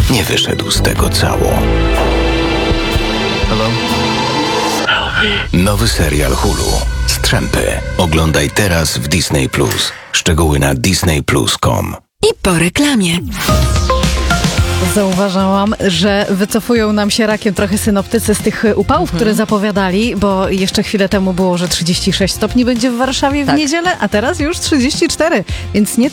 nie wyszedł z tego cało. Nowy serial Hulu. Strzępy. Oglądaj teraz w Disney+. Szczegóły na disneyplus.com. I po reklamie. Zauważałam, że wycofują nam się rakiem trochę synoptycy z tych upałów, które zapowiadali, bo jeszcze chwilę temu było, że 36 stopni będzie w Warszawie w niedzielę, a teraz już 34, więc nie